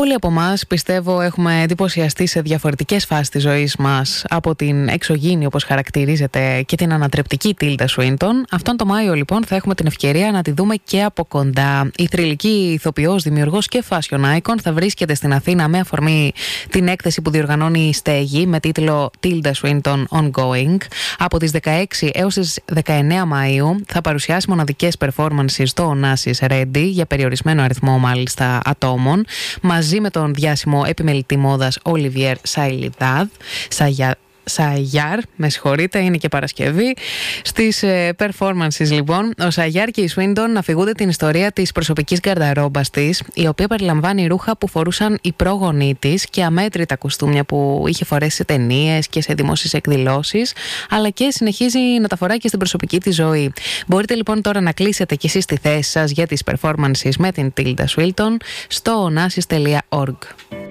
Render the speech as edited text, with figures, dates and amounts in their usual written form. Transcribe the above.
Πολλοί από εμάς, πιστεύω, έχουμε εντυπωσιαστεί σε διαφορετικές φάσεις της ζωής μας από την εξωγήινη, όπως χαρακτηρίζεται, και την ανατρεπτική Τίλντα Σουίντον. Αυτόν τον Μάιο, λοιπόν, θα έχουμε την ευκαιρία να τη δούμε και από κοντά. Η θρυλική ηθοποιός, δημιουργός και fashion icon θα βρίσκεται στην Αθήνα με αφορμή την έκθεση που διοργανώνει η Στέγη με τίτλο Τίλντα Σουίντον Ongoing. Από τις 16 έως τις 19 Μαΐου θα παρουσιάσει μοναδικές performances στο Onassis Ready για περιορισμένο αριθμό, μάλιστα, ατόμων, μαζί με τον διάσημο επιμελητή μόδας Olivier Σαγιάρ, με συγχωρείτε, είναι και Παρασκευή. Στις performances, λοιπόν, ο Σαγιάρ και η Σουίντον αφηγούνται την ιστορία της προσωπικής γκαρνταρόμπας της, η οποία περιλαμβάνει ρούχα που φορούσαν οι πρόγονοί της και αμέτρητα κουστούμια που είχε φορέσει σε ταινίες και σε δημόσιες εκδηλώσεις, αλλά και συνεχίζει να τα φοράει και στην προσωπική της ζωή. Μπορείτε λοιπόν τώρα να κλείσετε κι εσείς τη θέση σας για τις performances με την Τίλντα Σουίντον στο onassis.org.